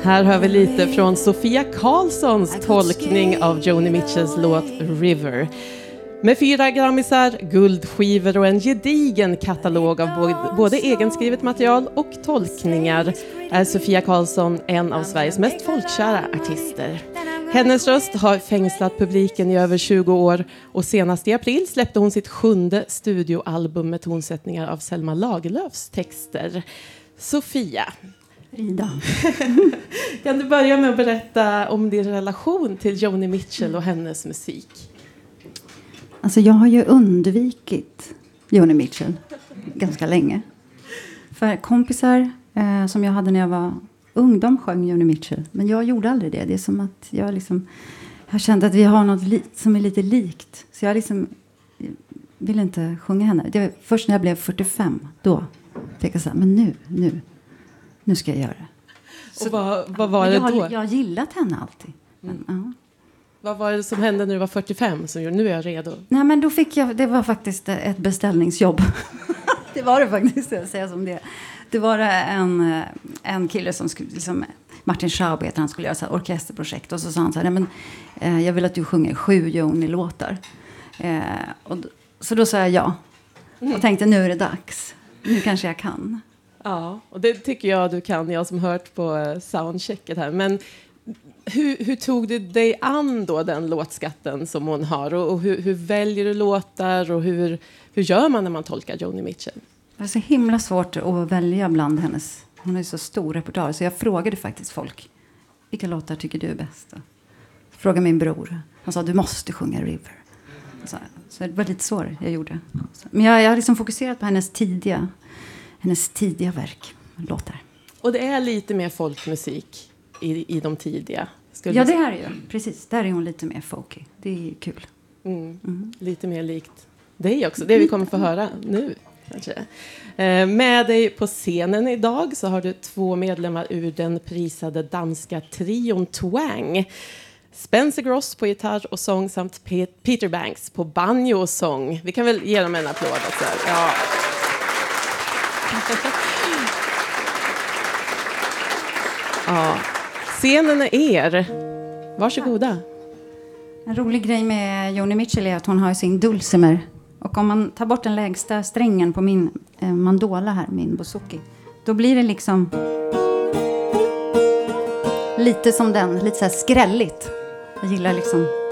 Här hör vi lite från Sofia Karlssons tolkning av Joni Mitchells låt River. Med 4 grammisar, guldskivor och en gedigen katalog av både egenskrivet material och tolkningar är Sofia Karlsson en av Sveriges mest folkkära artister. Hennes röst har fängslat publiken i över 20 år och senast i april släppte hon sitt 7:e studioalbum med tonsättningar av Selma Lagerlöfs texter. Sofia, Rida. kan du börja med att berätta om din relation till Joni Mitchell och hennes musik? Alltså jag har ju undvikit Joni Mitchell ganska länge. För kompisar som jag hade när jag var ung, de sjöng Joni Mitchell. Men jag gjorde aldrig det. Det är som att jag kände att vi har något som är lite likt. Så jag ville inte sjunga henne. Det var först när jag blev 45, då fick jag säga, men nu ska jag göra det. Och vad var det då? Jag har gillat henne alltid. Men, ja. Vad var det som hände när du var 45 som gjorde nu är jag redo? Nej, men då fick jag, det var faktiskt ett beställningsjobb. Det var det faktiskt, jag säger som det. Det var en kille som skulle, liksom, Martin Schaub heter, han skulle göra så här orkesterprojekt. Och så sa han så här, nej, men jag vill att du sjunger 7 Joni-låtar. Så då sa jag ja. Och tänkte, nu är det dags. Nu kanske jag kan. Ja, och det tycker jag du kan, jag som hört på soundchecket här. Men hur tog du dig an då den låtskatten som hon har? Och hur väljer du låtar? Och hur gör man när man tolkar Joni Mitchell? Det är så himla svårt att välja bland hennes. Hon har ju så stor repertoar. Så jag frågade faktiskt folk. Vilka låtar tycker du är bäst? Frågade min bror. Han sa, du måste sjunga River. Så det var lite så jag gjorde. Men jag har liksom fokuserat på hennes tidiga verk. Låtar. Och det är lite mer folkmusik i de tidiga. Ja, det här är ju. Precis, där är hon lite mer folky. Det är kul. Lite mer likt dig också. Det vi kommer få höra nu. Kanske. Med dig på scenen idag så har du 2 medlemmar ur den prisade danska trion Twang. Spencer Gross på gitarr och sång samt Peter Banks på banjo och sång. Vi kan väl ge dem en applåd också. Ja. Ja. Scenen är er. Varsågoda. En rolig grej med Joni Mitchell är att hon har sin dulcimer. Och om man tar bort den lägsta strängen på min mandola här, min bouzouki, då blir det liksom lite som den, lite så här skrälligt. Jag gillar liksom